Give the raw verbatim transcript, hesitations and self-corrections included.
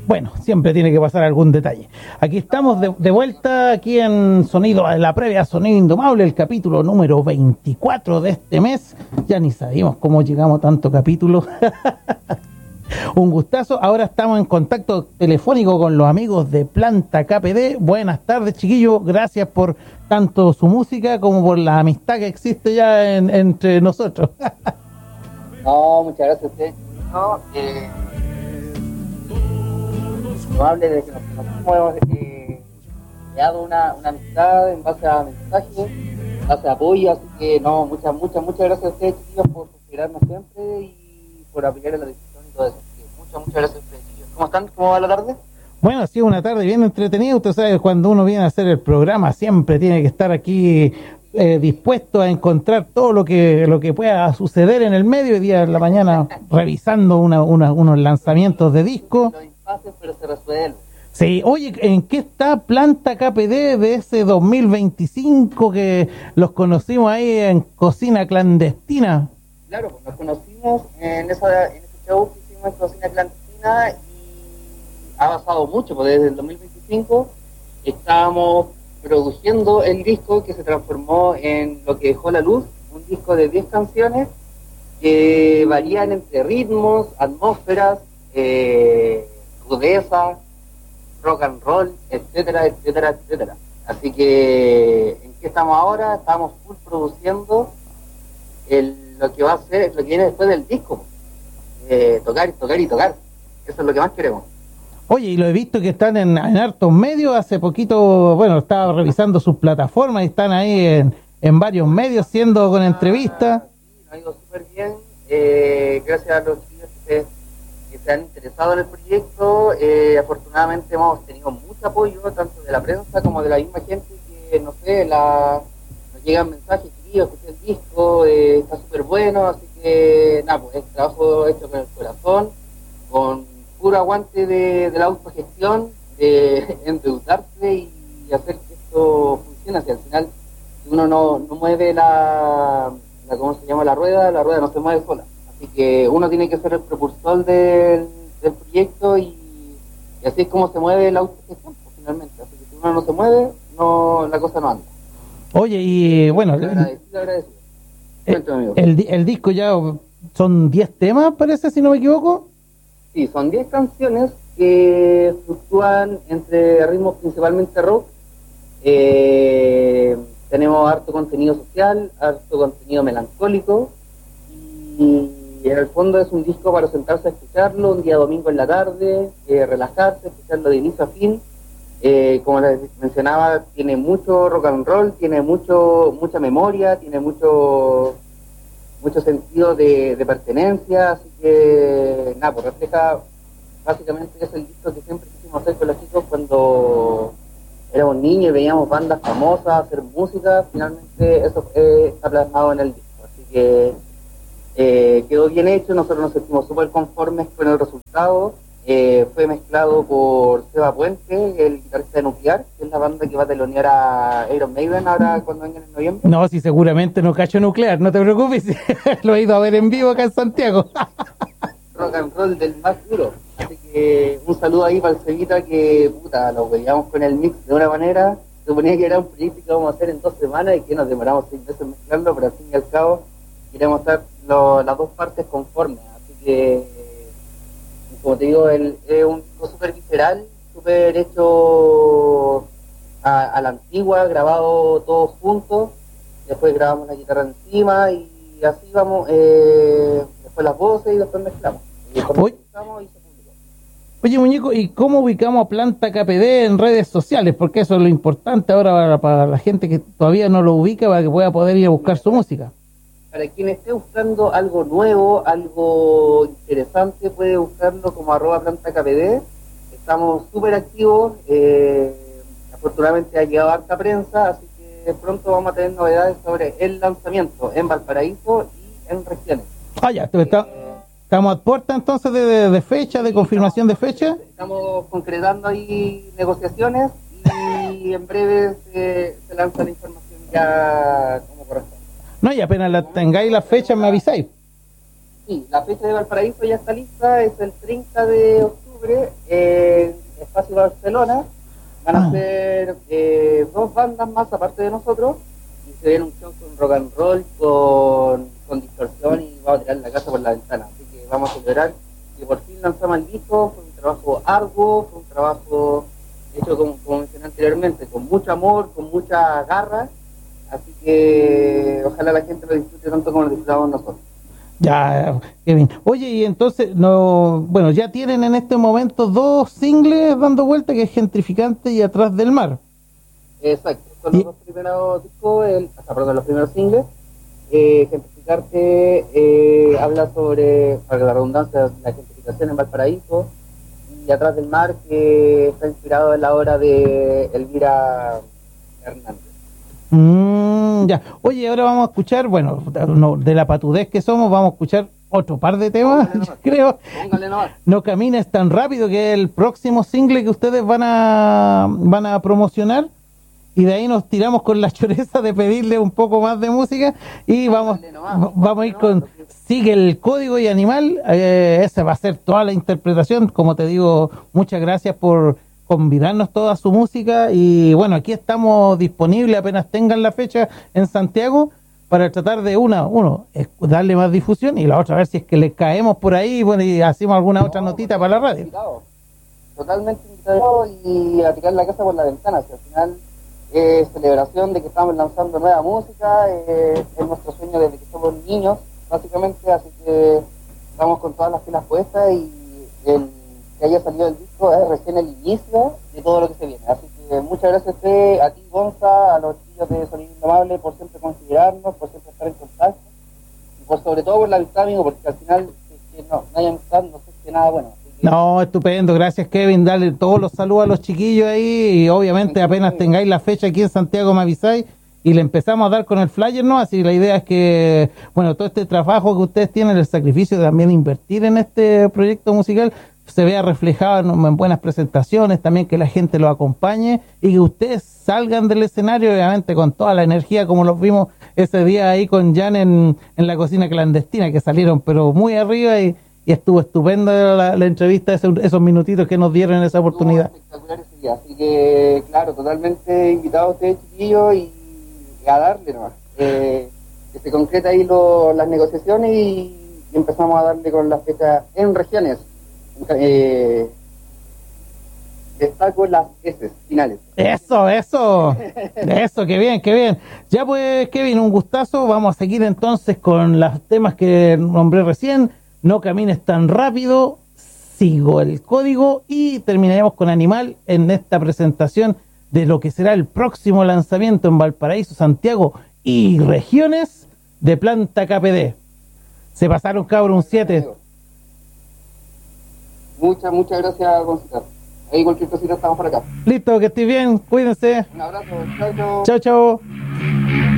Bueno, siempre tiene que pasar algún detalle. Aquí estamos de, de vuelta, aquí en Sonido, en la previa Sonido Indomable, el capítulo número veinticuatro de este mes. Ya ni sabíamos cómo llegamos a tanto capítulo. Un gustazo. Ahora estamos en contacto telefónico con los amigos de Planta K P D. Buenas tardes, chiquillos. Gracias por tanto su música como por la amistad que existe ya en, entre nosotros. No, muchas gracias a usted. No, eh, probable de que nos conocimos, hemos eh, creado una, una amistad en base a mensajes, en base a apoyo, así que no, muchas, muchas, muchas gracias a ustedes, chiquillos, por considerarnos siempre y por apoyar en la decisión y todo eso. Así que muchas, muchas gracias a ustedes, chiquillos. ¿Cómo están? ¿Cómo va la tarde? Bueno, ha sido una tarde bien entretenida. Usted sabe, cuando uno viene a hacer el programa siempre tiene que estar aquí eh, dispuesto a encontrar todo lo que lo que pueda suceder en el medio. Hoy día en la mañana revisando una, una, unos lanzamientos de disco. Los impases, pero se resuelve. Sí, oye, ¿en qué está Planta K P D de ese dos mil veinticinco que los conocimos ahí en Cocina Clandestina? Claro, pues nos conocimos en, esa, en ese show que hicimos en Cocina Clandestina y ha pasado mucho, porque desde el dos mil veinticinco estábamos produciendo el disco que se transformó en lo que dejó la luz, un disco de diez canciones que varían entre ritmos, atmósferas, eh, rudeza, rock and roll, etcétera, etcétera, etcétera. Así que, ¿en qué estamos ahora? Estamos full produciendo el, lo que va a ser, lo que viene después del disco. Eh, tocar, tocar y tocar. Eso es lo que más queremos. Oye, y lo he visto que están en, en hartos medios. Hace poquito, bueno, estaba revisando sus plataformas y están ahí en, en varios medios siendo con entrevistas. Ah, sí, nos ha ido súper bien. Eh, gracias a los chicos que se, que se han interesado en el proyecto. Eh, afortunadamente hemos tenido mucho apoyo, tanto de la prensa como de la misma gente que, no sé, la, nos llegan mensajes, tío, escuché el disco, eh, está súper bueno. Así que, nada, pues es trabajo hecho con el corazón, con puro aguante de, de la autogestión, de endeudarse y hacer que esto funcione. Si al final, si uno no, no mueve la, la, ¿cómo se llama? La rueda, la rueda no se mueve sola. Así que uno tiene que ser el propulsor del, del proyecto y, y así es como se mueve la autogestión, pues, finalmente. Así que si uno no se mueve, no, la cosa no anda. Oye, y bueno, Agradecido, agradecido. el, el, el disco ya son diez temas, parece, si no me equivoco. Sí, son diez canciones que fluctúan entre ritmos principalmente rock. Eh, tenemos harto contenido social, harto contenido melancólico y en el fondo es un disco para sentarse a escucharlo un día domingo en la tarde, eh, relajarse, escucharlo de inicio a fin. Eh, como les mencionaba, tiene mucho rock and roll, tiene mucho mucha memoria, tiene mucho mucho sentido de, de pertenencia, así que nada, pues refleja básicamente es el disco que siempre quisimos hacer con los chicos cuando éramos niños y veíamos bandas famosas hacer música. Finalmente eso eh, está plasmado en el disco, así que eh, quedó bien hecho, nosotros nos sentimos súper conformes con el resultado. Eh, fue mezclado por Seba Puente, el guitarrista de Nuclear, que es la banda que va a telonear a Iron Maiden ahora cuando vengan en noviembre. No, si seguramente no cacho Nuclear, no te preocupes, lo he ido a ver en vivo acá en Santiago. Rock and roll del más duro. Así que un saludo ahí para el Cevita, que puta, lo veíamos con el mix de una manera. Se suponía que era un proyecto que íbamos a hacer en dos semanas y que nos demoramos seis meses mezclando, pero al fin y al cabo queremos estar lo, las dos partes conformes. Así que, como te digo, el, es un disco súper visceral, súper hecho a, a la antigua, grabado todos juntos. Después grabamos la guitarra encima y así vamos, eh, después las voces y después mezclamos. Y después Oye, mezclamos y se publicó. Oye, muñeco, ¿y cómo ubicamos a Planta K P D en redes sociales? Porque eso es lo importante ahora para, para la gente que todavía no lo ubica, para que pueda poder ir a buscar su música. Para quien esté buscando algo nuevo, algo interesante, puede buscarlo como arroba Planta K P D. Estamos súper activos, eh, afortunadamente ha llegado harta prensa, así que pronto vamos a tener novedades sobre el lanzamiento en Valparaíso y en regiones. Ah, ya, está, estamos a puerta entonces de, de, de fecha, de confirmación de fecha. Estamos concretando ahí negociaciones y en breve se, se lanza la información ya como corresponde. No, y apenas la tengáis la fecha me avisáis. Sí, la fecha de Valparaíso ya está lista, es el treinta de octubre octubre en Espacio Barcelona. Van a Ah. ser eh, dos bandas más aparte de nosotros y se viene un show con rock and roll, con, con distorsión y vamos a tirar la casa por la ventana. Así que vamos a celebrar que por fin lanzamos el disco. Fue un trabajo arduo, fue un trabajo hecho como, como mencioné anteriormente, con mucho amor, con mucha garra. Así que ojalá la gente lo disfrute tanto como lo disfrutamos nosotros. Ya, Kevin. Oye, y entonces, no, bueno, ya tienen en este momento dos singles dando vuelta, que es Gentrificante y Atrás del Mar. Exacto, son los Y- dos primeros discos, el, o sea, perdón, los primeros singles. Eh, Gentrificarte eh, habla sobre, para la redundancia, la gentrificación en Valparaíso, y Atrás del Mar, que está inspirado en la obra de Elvira Hernández. Mm, ya. Oye, ahora vamos a escuchar, bueno, no, de la patudez que somos, vamos a escuchar otro par de temas, Póngale nomás. creo. Póngale nomás. No camines tan rápido, que es el próximo single que ustedes van a van a promocionar, y de ahí nos tiramos con la choreza de pedirle un poco más de música y vamos Póngale nomás, va- vamos a ir póngale con nomás. Sigue el Código y Animal. Eh, esa va a ser toda la interpretación. Como te digo, muchas gracias por convidarnos toda su música, y bueno, aquí estamos disponibles apenas tengan la fecha en Santiago, para tratar de una, uno, es darle más difusión, y la otra, a ver si es que le caemos por ahí, bueno, y hacemos alguna otra No, notita para la radio. invitado. Totalmente invitado y a tirar la casa por la ventana. Si al final es celebración de que estamos lanzando nueva música, eh, es nuestro sueño desde que somos niños, básicamente, así que estamos con todas las pilas puestas y el que haya salido el disco es recién el inicio de todo lo que se viene. Así que muchas gracias Fe, a ti Gonza, a los chicos de Sonido Indomable por siempre considerarnos, por siempre estar en contacto y por sobre todo por la amistad, amigo, porque al final si es que no, no hay amistad, no sé si nada bueno. Así que, No, estupendo, gracias Kevin, dale todos los saludos a los chiquillos ahí, y obviamente apenas tengáis la fecha aquí en Santiago me avisáis y le empezamos a dar con el flyer, ¿no? Así la idea es que, bueno, todo este trabajo que ustedes tienen, el sacrificio de también invertir en este proyecto musical, se vea reflejado en, en buenas presentaciones, también que la gente lo acompañe y que ustedes salgan del escenario, obviamente con toda la energía, como los vimos ese día ahí con Jan en, en la cocina clandestina, que salieron pero muy arriba, y, y estuvo estupenda la, la entrevista, esos, esos minutitos que nos dieron esa oportunidad. espectacular ese día, así que claro, totalmente invitados a ustedes chiquillos y a darle nomás. Eh, que se concreta ahí lo, las negociaciones y, y empezamos a darle con las fechas en regiones. Eh, destaco las S finales. Eso, eso, eso, qué bien, qué bien. Ya pues, Kevin, un gustazo. Vamos a seguir entonces con los temas que nombré recién. No camines tan rápido, Sigo el Código, y terminaremos con Animal en esta presentación de lo que será el próximo lanzamiento en Valparaíso, Santiago y regiones de Planta K P D. Se pasaron, cabrón, un siete. Muchas, muchas gracias, Gonzalo. Ahí cualquier cosita estamos por acá. Listo, que estés bien, cuídense. Un abrazo, chao, chao. Chao, chao.